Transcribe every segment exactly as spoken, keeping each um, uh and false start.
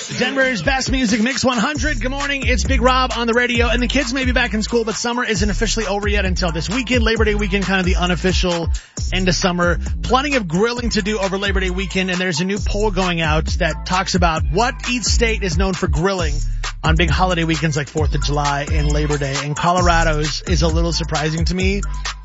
Denver's best music mix one hundred. Good morning. It's Big Rob on the radio, and the kids may be back in school, but summer isn't officially over yet until this weekend. Labor Day weekend, kind of the unofficial end of summer. Plenty of grilling to do over Labor Day weekend, and there's a new poll going out that talks about what each state is known for grilling on big holiday weekends like fourth of July and Labor Day. And Colorado's is a little surprising to me.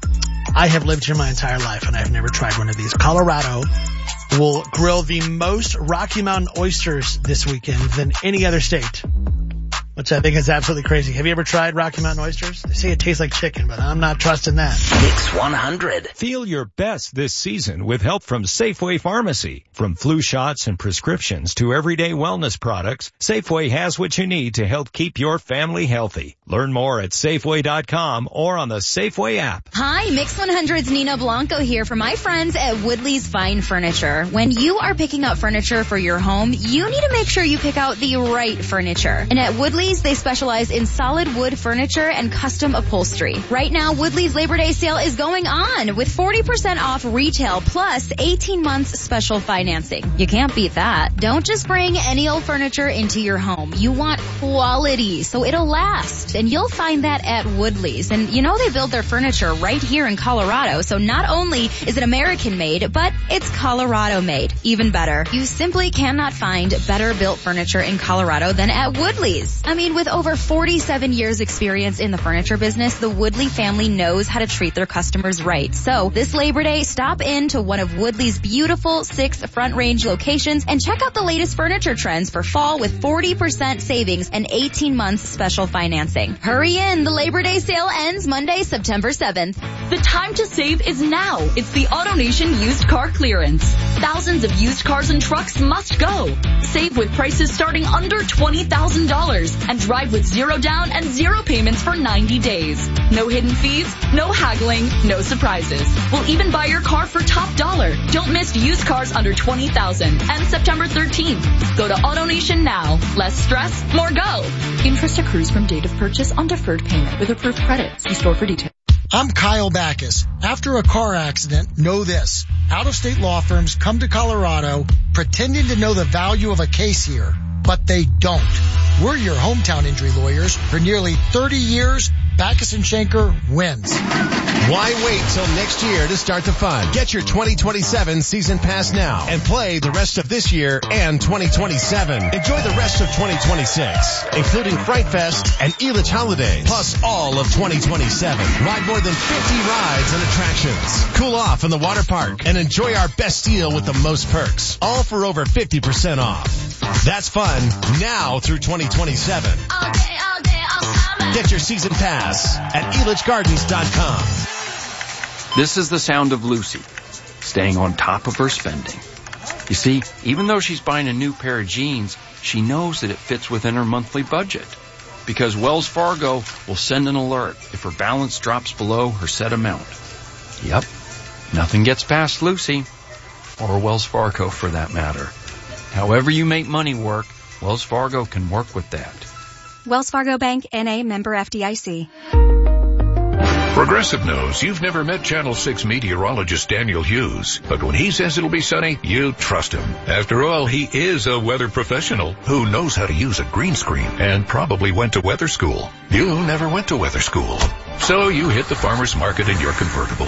I have lived here my entire life, and I've never tried one of these. Colorado will grill the most Rocky Mountain oysters this weekend than any other state, which I think is absolutely crazy. Have you ever tried Rocky Mountain oysters? They say it tastes like chicken, but I'm not trusting that. Mix one hundred. Feel your best this season with help from Safeway Pharmacy. From flu shots and prescriptions to everyday wellness products, Safeway has what you need to help keep your family healthy. Learn more at Safeway dot com or on the Safeway app. Hi, Mix one hundred's Nina Blanco here for my friends at Woodley's Fine Furniture. When you are picking up furniture for your home, you need to make sure you pick out the right furniture. And at Woodley's, they specialize in solid wood furniture and custom upholstery. Right now, Woodley's Labor Day sale is going on with forty percent off retail plus eighteen months special financing. You can't beat that. Don't just bring any old furniture into your home. You want quality, so it'll last. And you'll find that at Woodley's. And you know they build their furniture right here in Colorado, so not only is it American made, but it's Colorado made. Even better. You simply cannot find better built furniture in Colorado than at Woodley's. I mean, with over forty-seven years experience in the furniture business, the Woodley family knows how to treat their customers right. So this Labor Day, stop in to one of Woodley's beautiful six Front Range locations and check out the latest furniture trends for fall with forty percent savings and eighteen months special financing. Hurry in. The Labor Day sale ends Monday, September seventh. The time to save is now. It's the AutoNation used car clearance. Thousands of used cars and trucks must go. Save with prices starting under twenty thousand dollars and drive with zero down and zero payments for ninety days. No hidden fees, no haggling, no surprises. We'll even buy your car for top dollar. Don't miss used cars under twenty thousand dollars and September thirteenth. Go to AutoNation now. Less stress, more go. Interest accrues from date of purchase on deferred payment with approved credit. See store for details. I'm Kyle Backus. After a car accident, know this. Out-of-state law firms come to Colorado pretending to know the value of a case here, but they don't. We're your hometown injury lawyers. For nearly thirty years, Backus and Schenker wins. Why wait till next year to start the fun? Get your twenty twenty-seven season pass now and play the rest of this year and twenty twenty-seven. Enjoy the rest of twenty twenty-six, including Fright Fest and Elitch Holidays, plus all of twenty twenty-seven. Ride more than fifty rides and attractions. Cool off in the water park and enjoy our best deal with the most perks. All for over fifty percent off. That's fun now through twenty twenty-seven. All day, all day, all summer. Get your season pass at elitch gardens dot com. This is the sound of Lucy, staying on top of her spending. You see, even though she's buying a new pair of jeans, she knows that it fits within her monthly budget. Because Wells Fargo will send an alert if her balance drops below her set amount. Yep, nothing gets past Lucy, or Wells Fargo for that matter. However you make money work, Wells Fargo can work with that. Wells Fargo Bank, N A, member F D I C. Progressive knows you've never met Channel six meteorologist Daniel Hughes, but when he says it'll be sunny, you trust him. After all, he is a weather professional who knows how to use a green screen and probably went to weather school. You never went to weather school, so you hit the farmer's market in your convertible.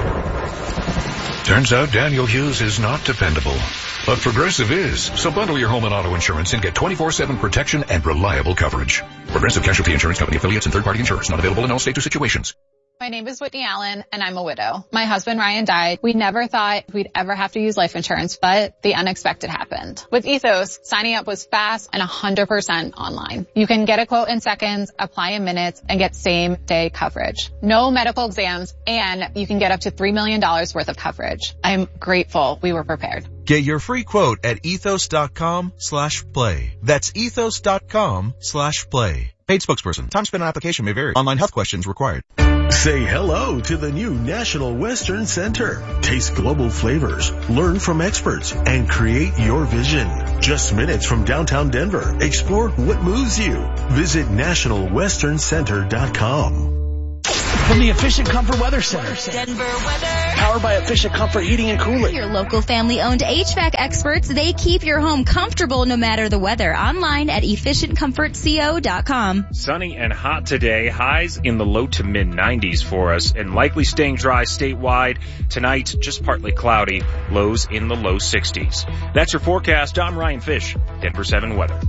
Turns out Daniel Hughes is not dependable, but Progressive is. So bundle your home and auto insurance and get twenty-four seven protection and reliable coverage. Progressive Casualty Insurance Company affiliates and third-party insurers not available in all states or situations. My name is Whitney Allen, and I'm a widow. My husband, Ryan, died. We never thought we'd ever have to use life insurance, but the unexpected happened. With Ethos, signing up was fast and one hundred percent online. You can get a quote in seconds, apply in minutes, and get same-day coverage. No medical exams, and you can get up to three million dollars worth of coverage. I'm grateful we were prepared. Get your free quote at ethos.com slash play. That's ethos.com slash play. Paid spokesperson. Time spent on application may vary. Online health questions required. Say hello to the new National Western Center. Taste global flavors, learn from experts, and create your vision. Just minutes from downtown Denver. Explore what moves you. Visit national western center dot com. From the Efficient Comfort Weather Center. Denver weather. Powered by Efficient Comfort Heating and Cooling. Your local family-owned H V A C experts, they keep your home comfortable no matter the weather. Online at efficient comfort co dot com. Sunny and hot today. Highs in the low to mid nineties for us and likely staying dry statewide. Tonight, just partly cloudy. Lows in the low sixties. That's your forecast. I'm Ryan Fish, Denver seven Weather.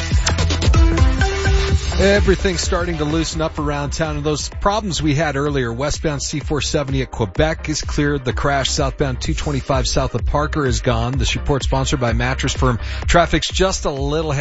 Everything's starting to loosen up around town, and those problems we had earlier, westbound C four seventy at Quebec is cleared. The crash southbound two twenty-five south of Parker is gone. This report sponsored by Mattress Firm. Traffic's just a little